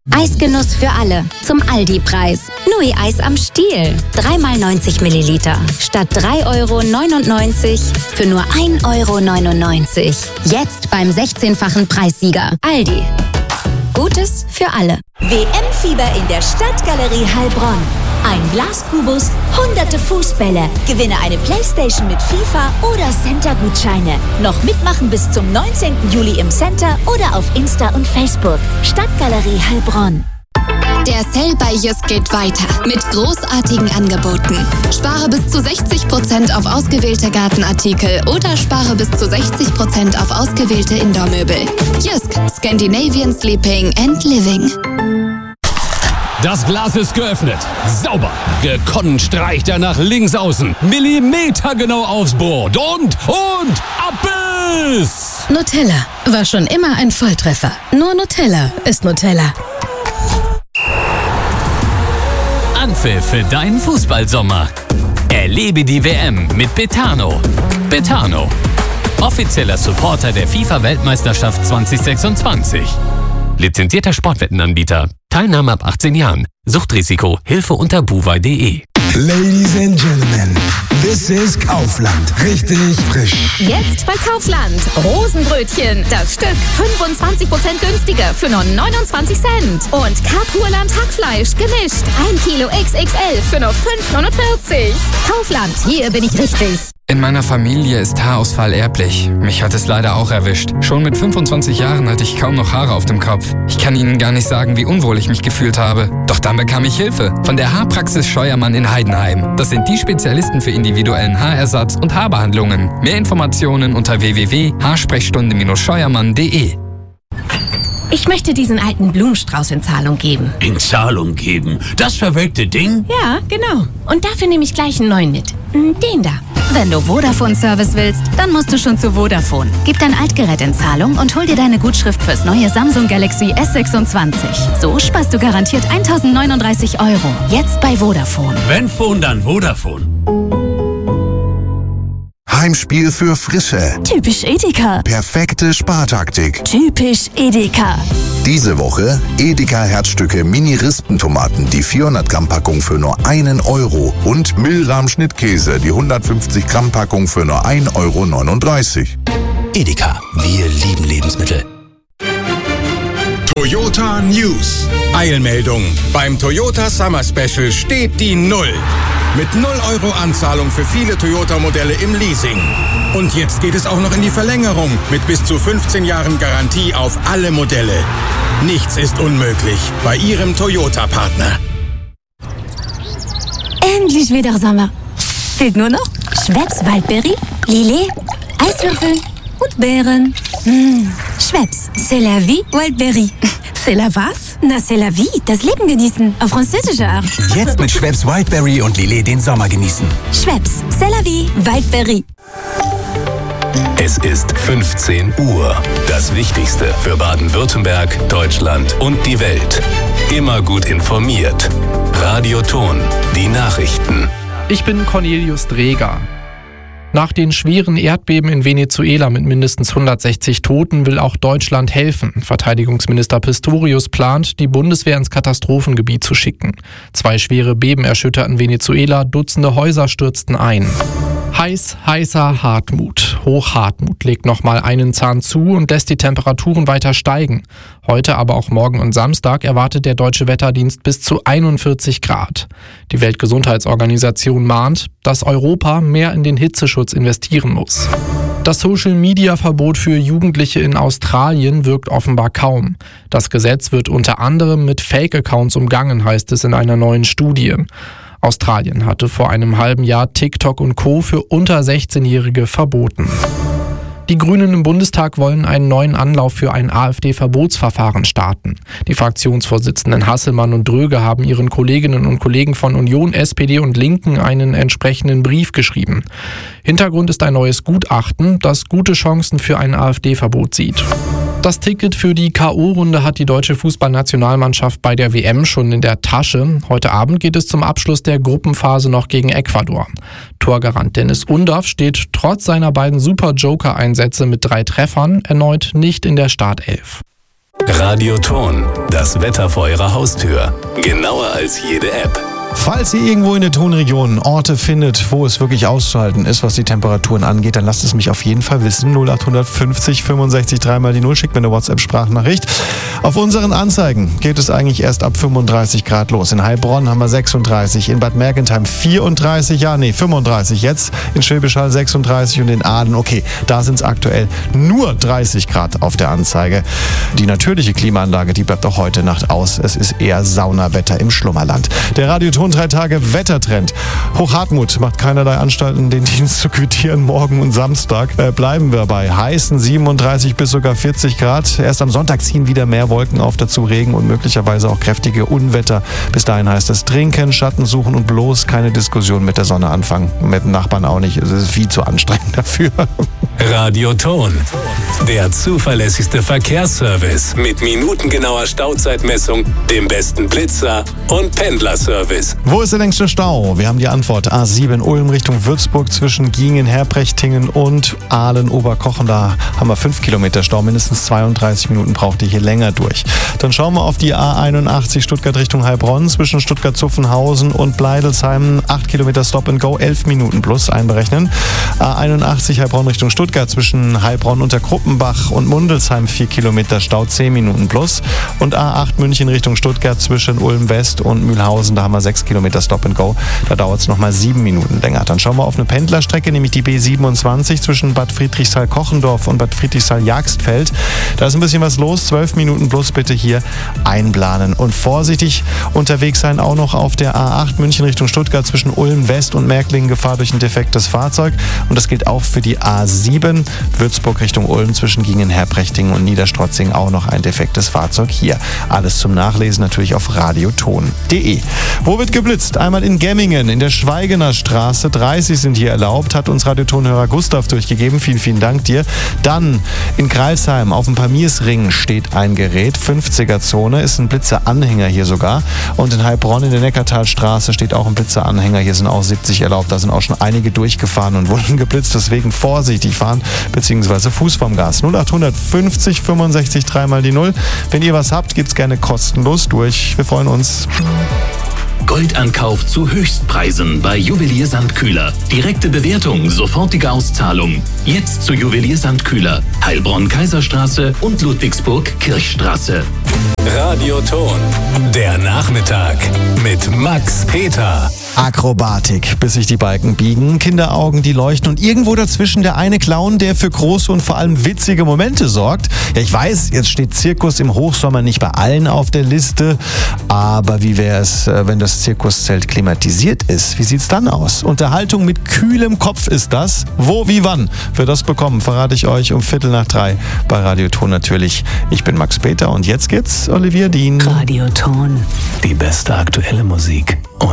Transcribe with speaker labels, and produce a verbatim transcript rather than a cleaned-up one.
Speaker 1: Eisgenuss für alle. Zum Aldi-Preis. Nui Eis am Stiel. drei mal neunzig Milliliter. Statt drei Euro neunundneunzig für nur ein Euro neunundneunzig. Jetzt beim sechzehnfachen Preissieger. Aldi. Gutes für alle.
Speaker 2: W M-Fieber in der Stadtgalerie Heilbronn. Ein Glaskubus, hunderte Fußbälle. Gewinne eine Playstation mit FIFA oder Center-Gutscheine. Noch mitmachen bis zum neunzehnten Juli im Center oder auf Insta und Facebook. Stadtgalerie Heilbronn.
Speaker 3: Der Sale bei Jysk geht weiter mit großartigen Angeboten. Spare bis zu sechzig Prozent auf ausgewählte Gartenartikel oder spare bis zu sechzig Prozent auf ausgewählte Indoor-Möbel. Jysk, Scandinavian Sleeping and Living.
Speaker 4: Das Glas ist geöffnet. Sauber. Gekonnt streicht er nach links außen. Millimetergenau aufs Board. Und, und, ab ist!
Speaker 5: Nutella war schon immer ein Volltreffer. Nur Nutella ist Nutella.
Speaker 6: Anpfiff für deinen Fußballsommer. Erlebe die W M mit Betano. Betano, offizieller Supporter der FIFA-Weltmeisterschaft zwanzig sechsundzwanzig. Lizenzierter Sportwettenanbieter. Teilnahme ab achtzehn Jahren. Suchtrisiko. Hilfe unter buwei punkt de.
Speaker 7: Ladies and Gentlemen, this is Kaufland. Richtig frisch.
Speaker 8: Jetzt bei Kaufland. Rosenbrötchen. Das Stück fünfundzwanzig Prozent günstiger für nur neunundzwanzig Cent. Und Kapurland Hackfleisch gemischt. ein Kilo X X L für nur fünf neunundvierzig. Kaufland, hier bin ich richtig.
Speaker 9: In meiner Familie ist Haarausfall erblich. Mich hat es leider auch erwischt. Schon mit fünfundzwanzig Jahren hatte ich kaum noch Haare auf dem Kopf. Ich kann Ihnen gar nicht sagen, wie unwohl ich mich gefühlt habe. Doch dann bekam ich Hilfe von der Haarpraxis Scheuermann in Heidenheim. Das sind die Spezialisten für individuellen Haarersatz und Haarbehandlungen. Mehr Informationen unter w w w punkt haarsprechstunde Bindestrich scheuermann punkt de.
Speaker 5: Ich möchte diesen alten Blumenstrauß in Zahlung geben.
Speaker 10: In Zahlung geben? Das verwelkte Ding?
Speaker 5: Ja, genau. Und dafür nehme ich gleich einen neuen mit. Den da.
Speaker 1: Wenn du Vodafone-Service willst, dann musst du schon zu Vodafone. Gib dein Altgerät in Zahlung und hol dir deine Gutschrift fürs neue Samsung Galaxy S sechsundzwanzig. So sparst du garantiert eintausendneununddreißig Euro. Jetzt bei Vodafone.
Speaker 10: Wenn Phone, dann Vodafone.
Speaker 11: Heimspiel für Frische.
Speaker 12: Typisch Edeka.
Speaker 11: Perfekte Spartaktik.
Speaker 12: Typisch Edeka.
Speaker 11: Diese Woche Edeka Herzstücke Mini-Rispentomaten, die vierhundert Gramm Packung für nur einen Euro und Milram Schnittkäse, die hundertfünfzig Gramm Packung für nur ein Euro neununddreißig.
Speaker 13: Edeka, wir lieben Lebensmittel.
Speaker 14: Toyota News. Eilmeldung. Beim Toyota Summer Special steht die Null. Mit null Euro Anzahlung für viele Toyota-Modelle im Leasing. Und jetzt geht es auch noch in die Verlängerung mit bis zu fünfzehn Jahren Garantie auf alle Modelle. Nichts ist unmöglich bei Ihrem Toyota-Partner.
Speaker 12: Endlich wieder Sommer. Fehlt nur noch Schweppes Waldbeere, Lillet, Eiswürfel und Beeren. Mmh. Schweppes, c'est la vie Waldbeere.
Speaker 5: C'est la was?
Speaker 12: Na, c'est la vie, das Leben genießen, auf französische Art.
Speaker 13: Jetzt mit Schweppes Wildberry und Lillet den Sommer genießen.
Speaker 12: Schweppes, c'est la vie, Wildberry.
Speaker 15: Es ist fünfzehn Uhr. Das Wichtigste für Baden-Württemberg, Deutschland und die Welt. Immer gut informiert. Radio Thon, die Nachrichten.
Speaker 16: Ich bin Cornelius Dreger. Nach den schweren Erdbeben in Venezuela mit mindestens hundertsechzig Toten will auch Deutschland helfen. Verteidigungsminister Pistorius plant, die Bundeswehr ins Katastrophengebiet zu schicken. Zwei schwere Beben erschütterten Venezuela, Dutzende Häuser stürzten ein. Heiß, heißer Hartmut. Hochhartmut legt nochmal einen Zahn zu und lässt die Temperaturen weiter steigen. Heute, aber auch morgen und Samstag erwartet der Deutsche Wetterdienst bis zu einundvierzig Grad. Die Weltgesundheitsorganisation mahnt, dass Europa mehr in den Hitzeschutz investieren muss. Das Social-Media-Verbot für Jugendliche in Australien wirkt offenbar kaum. Das Gesetz wird unter anderem mit Fake-Accounts umgangen, heißt es in einer neuen Studie. Australien hatte vor einem halben Jahr TikTok und Co. für unter sechzehnjährige verboten. Die Grünen im Bundestag wollen einen neuen Anlauf für ein AfD-Verbotsverfahren starten. Die Fraktionsvorsitzenden Hasselmann und Dröge haben ihren Kolleginnen und Kollegen von Union, S P D und Linken einen entsprechenden Brief geschrieben. Hintergrund ist ein neues Gutachten, das gute Chancen für ein AfD-Verbot sieht. Das Ticket für die K O-Runde hat die deutsche Fußballnationalmannschaft bei der W M schon in der Tasche. Heute Abend geht es zum Abschluss der Gruppenphase noch gegen Ecuador. Torgarant Dennis Undaff steht trotz seiner beiden Super-Joker-Einsätze mit drei Treffern erneut nicht in der Startelf.
Speaker 15: Radioton, das Wetter vor Ihrer Haustür. Genauer als jede App.
Speaker 17: Falls ihr irgendwo in der Tonregion Orte findet, wo es wirklich auszuhalten ist, was die Temperaturen angeht, dann lasst es mich auf jeden Fall wissen. null acht fünfzig fünfundsechzig drei mal die null, schickt mir eine WhatsApp-Sprachnachricht. Auf unseren Anzeigen geht es eigentlich erst ab fünfunddreißig Grad los. In Heilbronn haben wir sechsunddreißig, in Bad Mergentheim vierunddreißig, ja nee, fünfunddreißig jetzt, in Schwäbisch Hall sechsunddreißig und in Aden, okay, da sind es aktuell nur dreißig Grad auf der Anzeige. Die natürliche Klimaanlage, die bleibt auch heute Nacht aus. Es ist eher Saunawetter im Schlummerland. Der Radioton drei Tage Wettertrend. Hochhartmut macht keinerlei Anstalten, den Dienst zu quittieren. Morgen und Samstag äh, bleiben wir bei heißen siebenunddreißig bis sogar vierzig Grad. Erst am Sonntag ziehen wieder mehr Wolken auf, dazu Regen und möglicherweise auch kräftige Unwetter. Bis dahin heißt es trinken, Schatten suchen und bloß keine Diskussion mit der Sonne anfangen. Mit dem Nachbarn auch nicht. Es ist viel zu anstrengend dafür.
Speaker 15: Radioton, der zuverlässigste Verkehrsservice mit minutengenauer Stauzeitmessung, dem besten Blitzer und Pendlerservice.
Speaker 17: Wo ist der längste Stau? Wir haben die Antwort. A sieben Ulm Richtung Würzburg zwischen Giengen, Herprechtingen und Aalen, Oberkochen. Da haben wir fünf Kilometer Stau. Mindestens zweiunddreißig Minuten braucht ihr hier länger durch. Dann schauen wir auf die A einundachtzig Stuttgart Richtung Heilbronn zwischen Stuttgart-Zuffenhausen und Bleidelsheim. acht Kilometer Stop and Go, elf Minuten plus einberechnen. A einundachtzig Heilbronn Richtung Stuttgart zwischen Heilbronn unter Kruppenbach und Mundelsheim vier Kilometer Stau, zehn Minuten plus. Und A acht München Richtung Stuttgart zwischen Ulm West und Mühlhausen. Da haben wir sechs Kilometer Stop and Go. Da dauert es nochmal sieben Minuten länger. Dann schauen wir auf eine Pendlerstrecke, nämlich die B siebenundzwanzig zwischen Bad Friedrichshall-Kochendorf und Bad Friedrichshall-Jagstfeld. Da ist ein bisschen was los. zwölf Minuten plus bitte hier einplanen. Und vorsichtig unterwegs sein auch noch auf der A acht München Richtung Stuttgart zwischen Ulm West und Märklingen. Gefahr durch ein defektes Fahrzeug. Und das gilt auch für die A sieben Würzburg Richtung Ulm zwischen Giengen, Herprechtingen und Niederstrotzing. Auch noch ein defektes Fahrzeug hier. Alles zum Nachlesen natürlich auf radioton punkt de. Wo wird geblitzt? Einmal in Gemmingen, in der Schweigener Straße. dreißig sind hier erlaubt, hat uns Radiotonhörer Gustav durchgegeben. Vielen, vielen Dank dir. Dann in Greilsheim auf dem Pamiersring steht ein Gerät. fünfziger Zone, ist ein Blitzeranhänger hier sogar. Und in Heilbronn in der Neckartalstraße steht auch ein Blitzeranhänger. Hier sind auch siebzig erlaubt. Da sind auch schon einige durchgefahren und wurden geblitzt. Deswegen vorsichtig fahren bzw. Fuß vom Gas. null acht fünfzig fünfundsechzig drei mal die null. Wenn ihr was habt, geht's gerne kostenlos durch. Wir freuen uns.
Speaker 10: Goldankauf zu Höchstpreisen bei Juwelier Sandkühler. Direkte Bewertung, sofortige Auszahlung. Jetzt zu Juwelier Sandkühler. Heilbronn-Kaiserstraße und Ludwigsburg-Kirchstraße.
Speaker 15: Radioton, der Nachmittag mit Max Peter.
Speaker 17: Akrobatik, bis sich die Balken biegen, Kinderaugen, die leuchten und irgendwo dazwischen der eine Clown, der für große und vor allem witzige Momente sorgt. Ja, ich weiß, jetzt steht Zirkus im Hochsommer nicht bei allen auf der Liste, aber wie wäre es, wenn das Zirkuszelt klimatisiert ist? Wie sieht's dann aus? Unterhaltung mit kühlem Kopf ist das. Wo, wie, wann wir das bekommen, verrate ich euch um Viertel nach drei bei Radioton natürlich. Ich bin Max Peter und jetzt geht's Olivia Dien.
Speaker 15: Radioton, die beste aktuelle Musik. Und